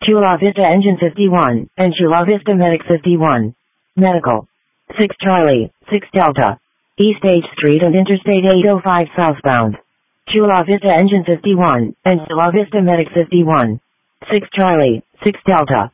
Chula Vista Engine 51, and Chula Vista Medic 51. Medical. 6 Charlie, 6 Delta. East H Street and Interstate 805 southbound. Chula Vista Engine 51, and Chula Vista Medic 51. 6 Charlie, 6 Delta.